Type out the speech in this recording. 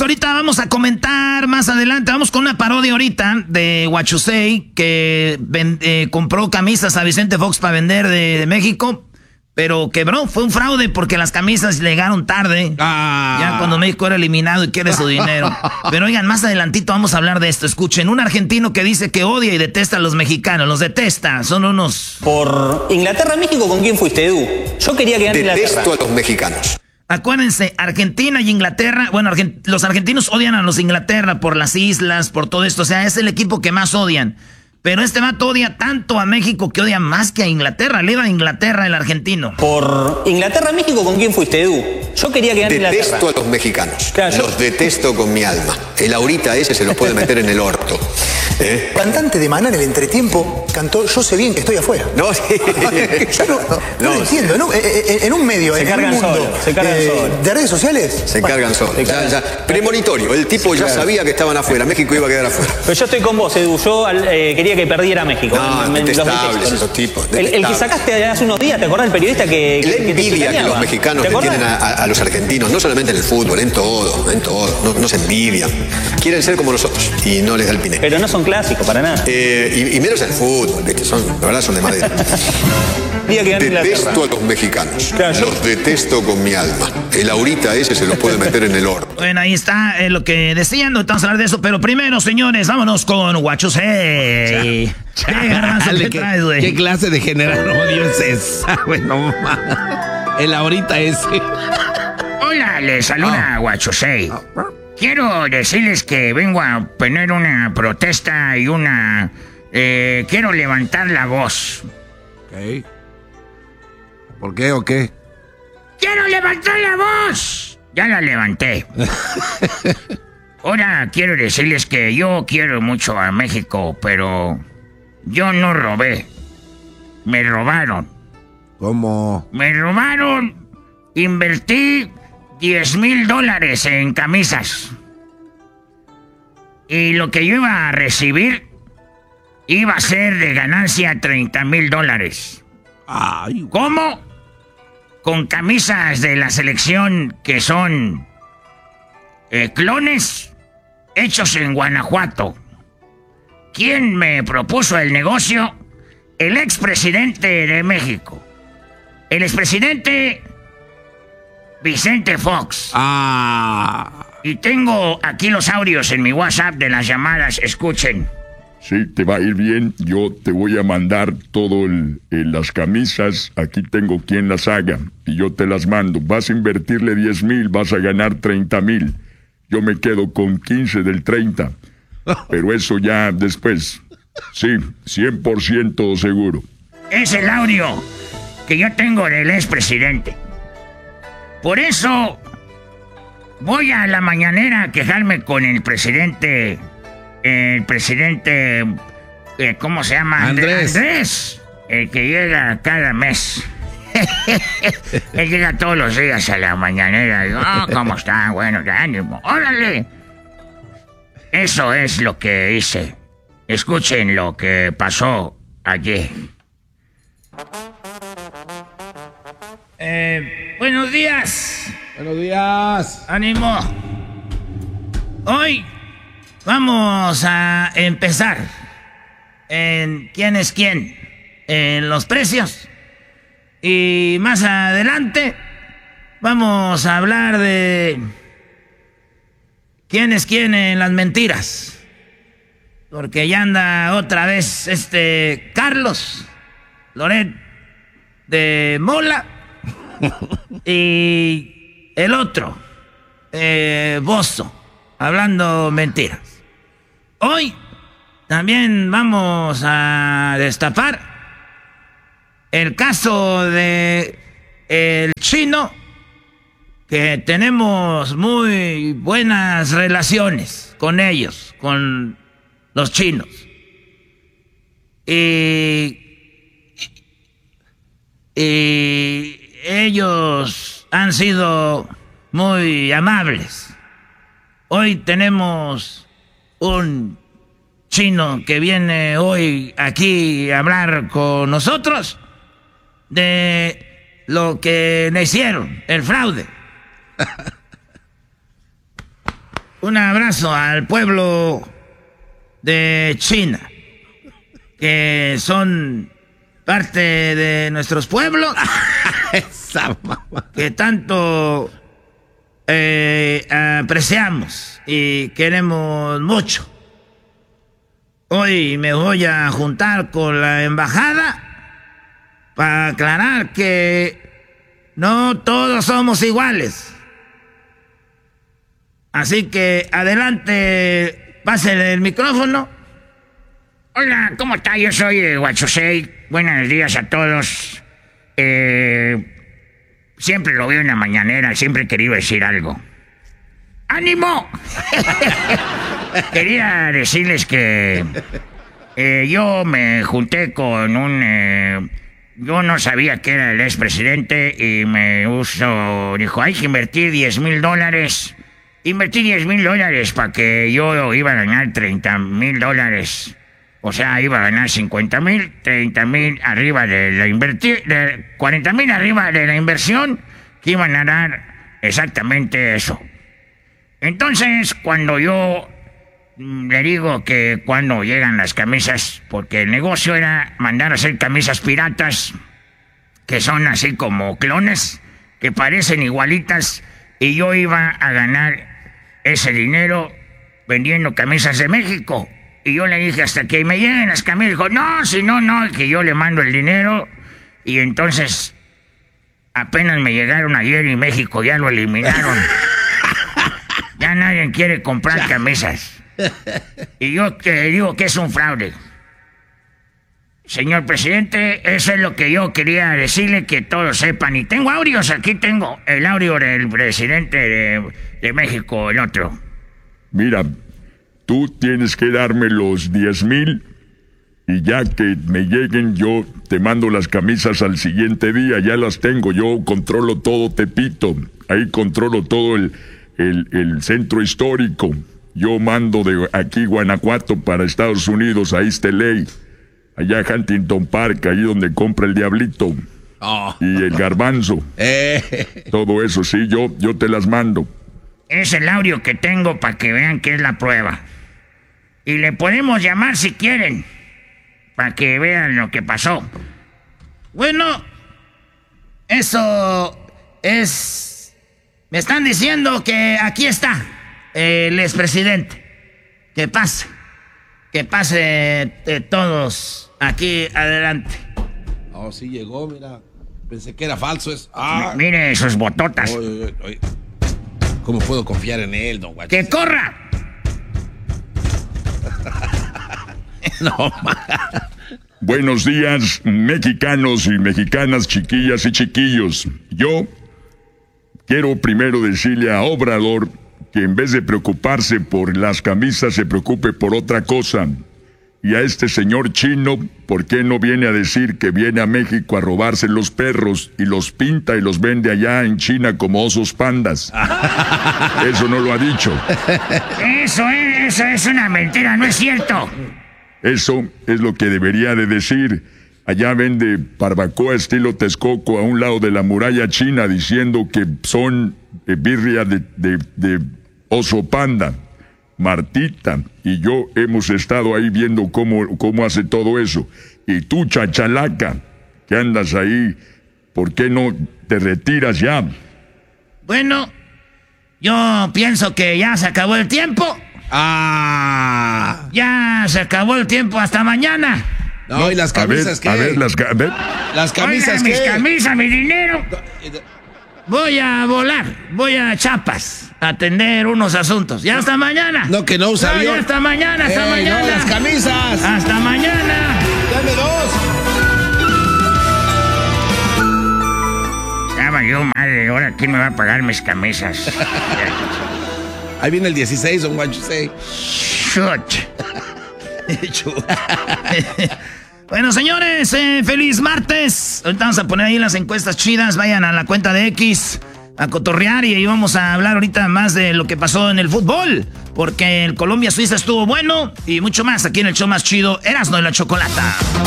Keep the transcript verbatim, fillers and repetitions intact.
ahorita vamos a comentar más adelante. Vamos con una parodia ahorita de What You Say, que ven, eh, compró camisas a Vicente Fox para vender de, de México. Pero quebró, fue un fraude porque las camisas llegaron tarde. Ah. Ya cuando México era eliminado y quiere su dinero. Pero oigan, más adelantito vamos a hablar de esto. Escuchen, un argentino que dice que odia y detesta a los mexicanos. Los detesta, son unos... Por Inglaterra-México, ¿con quién fuiste, Edu? Yo quería que gane Inglaterra. Detesto a los mexicanos. Acuérdense, Argentina y Inglaterra... Bueno, Argent- los argentinos odian a los Inglaterra por las islas, por todo esto. O sea, es el equipo que más odian. Pero este vato odia tanto a México que odia más que a Inglaterra. Le iba a Inglaterra el argentino. Por Inglaterra-México, ¿con quién fuiste, Edu? Yo quería que gane Inglaterra. Detesto a los mexicanos. Claro, los yo... detesto con mi alma. El Aurita ese se los puede meter en el orto. ¿Eh? Cantante de Maná en el entretiempo cantó Yo sé bien que estoy afuera. No, sí. Yo no, no, no lo entiendo. ¿No? En, en un medio, se en cargan un mundo solo, se cargan eh, solo. de redes sociales. Se bueno, cargan solos. cargan. Ya, ya. Premonitorio. El tipo ya claro. sabía que estaban afuera. México iba a quedar afuera. Pero yo estoy con vos, Edu. Yo eh, quería que perdiera México. No, me, detestables esos tipos. El, el que sacaste hace unos días, ¿te acordás del periodista que... La que, envidia que, que los mexicanos le tienen a, a, a los argentinos, no solamente en el fútbol, en todo, en todo. No, no se envidian. Quieren ser como nosotros y no les da el pinero. Pero no son clásicos, para nada. Eh, y, y menos el fútbol, ¿viste? Son, la verdad son de madera. Detesto a los mexicanos. Claro, yo... Los detesto con mi alma. El Aurita ese se los puede meter en el orto. Bueno, ahí está eh, lo que decían. No estamos a hablar de eso. Pero primero, señores, vámonos con What You Say. Chale, ¿Qué, traes, ¿Qué clase de general odio es esa? Bueno, el Aurita ese. Hola, les saluda oh. What You Say. Quiero decirles que vengo a poner una protesta y una... Eh, quiero levantar la voz. Ok. ¿Por qué o qué? ¡Quiero levantar la voz! Ya la levanté. Ahora quiero decirles que yo quiero mucho a México, pero yo no robé. Me robaron. ¿Cómo? Me robaron. Invertí diez mil dólares en camisas. Y lo que yo iba a recibir iba a ser de ganancia treinta mil dólares. Ay. ¿Cómo? Con camisas de la selección que son eh, clones hechos en Guanajuato. ¿Quién me propuso el negocio? El expresidente de México. El expresidente Vicente Fox. Ah. Y tengo aquí los audios en mi WhatsApp de las llamadas. Escuchen. Sí, te va a ir bien. Yo te voy a mandar todo el, el, las camisas. Aquí tengo quien las haga y yo te las mando. Vas a invertirle diez mil, vas a ganar treinta mil. Yo me quedo con quince del treinta. Pero eso ya después. Sí, cien por ciento seguro. Es el audio que yo tengo del expresidente. Por eso voy a la mañanera a quejarme con el presidente... El presidente, eh, ¿cómo se llama? Andrés. Andrés, el que llega cada mes. Él llega todos los días a la mañanera. Digo, oh, ¿cómo está? Bueno, de ánimo. ¡Órale! Eso es lo que hice. Escuchen lo que pasó ayer. Eh, buenos días. Buenos días. Ánimo. Hoy... Vamos a empezar en quién es quién, en los precios. Y más adelante vamos a hablar de quién es quién en las mentiras. Porque ya anda otra vez este Carlos Loret de Mola y el otro, eh, Bozo, hablando mentiras. Hoy también vamos a destapar el caso de el chino, que tenemos muy buenas relaciones con ellos, con los chinos. Y, y ellos han sido muy amables. Hoy tenemos un chino que viene hoy aquí a hablar con nosotros de lo que le hicieron, el fraude. un abrazo al pueblo de China, que son parte de nuestros pueblos, que tanto eh, apreciamos y queremos mucho. Hoy me voy a juntar con la embajada para aclarar que no todos somos iguales. Así que adelante, pásenle el micrófono. Hola, ¿cómo está? Yo soy eh, Huachusei. Buenos días a todos. Eh, siempre lo veo en la mañanera, siempre he querido decir algo. ¡Ánimo! Quería decirles que eh, yo me junté con un... Eh, yo no sabía que era el expresidente y me usó... Dijo, hay que invertir diez mil dólares. Invertí diez mil dólares para que yo iba a ganar treinta mil dólares. O sea, iba a ganar cincuenta mil, treinta mil arriba de la invertir, de cuarenta mil arriba de la inversión, que iban a dar exactamente eso. Entonces, cuando yo mm, le digo que cuando llegan las camisas, porque el negocio era mandar a hacer camisas piratas, que son así como clones, que parecen igualitas, y yo iba a ganar ese dinero vendiendo camisas de México. Y yo le dije, hasta que me lleguen las camisas, dijo, no, si no, no, que yo le mando el dinero. Y entonces, apenas me llegaron ayer y México ya lo eliminaron. Ya nadie quiere comprar camisas. Y yo te digo que es un fraude. Señor presidente, eso es lo que yo quería decirle, que todos sepan. Y tengo audios, aquí tengo el audio del presidente de, de México, el otro. Mira, tú tienes que darme los diez mil y ya que me lleguen yo te mando las camisas al siguiente día, ya las tengo, yo controlo todo Tepito, ahí controlo todo el, el, el centro histórico, yo mando de aquí Guanajuato para Estados Unidos, a East L A, allá Huntington Park, ahí donde compra el Diablito oh. y el Garbanzo, eh. todo eso, sí, yo, yo te las mando. Es el audio que tengo para que vean que es la prueba. Y le podemos llamar si quieren, para que vean lo que pasó. Bueno, eso es... Me están diciendo que aquí está el expresidente. Que pase. Que pase de todos aquí adelante. Oh, sí llegó, mira. Pensé que era falso eso. Ah. M- mire sus bototas. Oye, oye, oye. ¿Cómo puedo confiar en él, don Guachusei? ¡Que corra! No, Buenos días, mexicanos y mexicanas, chiquillas y chiquillos. Yo quiero primero decirle a Obrador que en vez de preocuparse por las camisas, se preocupe por otra cosa. Y a este señor chino, ¿por qué no viene a decir que viene a México a robarse los perros y los pinta y los vende allá en China como osos pandas? Eso no lo ha dicho. Eso es, eso es una mentira, no es cierto. Eso es lo que debería de decir. Allá vende barbacoa estilo Texcoco a un lado de la muralla china diciendo que son eh, birria de, de, de oso panda. Martita y yo hemos estado ahí viendo cómo, cómo hace todo eso. Y tú, chachalaca, que andas ahí, ¿por qué no te retiras ya? Bueno, yo pienso que ya se acabó el tiempo. Ah. Ya se acabó el tiempo, hasta mañana. No, ¿y las camisas qué? A ver, las, a ver. Las camisas Oiga, qué. mis camisas, mi dinero. Voy a volar, voy a Chiapas a atender unos asuntos. Ya hasta mañana. No, que no usa no, avión. ya hasta mañana, hasta Ey, mañana. No, las camisas. Hasta mañana. Dame dos. Ya valió madre, ahora quién me va a pagar mis camisas. Ahí viene el dieciséis, don Guachusei. Shoot. Bueno, señores, eh, feliz martes. Ahorita vamos a poner ahí las encuestas chidas. Vayan a la cuenta de X a cotorrear y ahí vamos a hablar ahorita más de lo que pasó en el fútbol. Porque el Colombia-Suiza estuvo bueno y mucho más aquí en el show más chido, Erasmo y la Chocolata.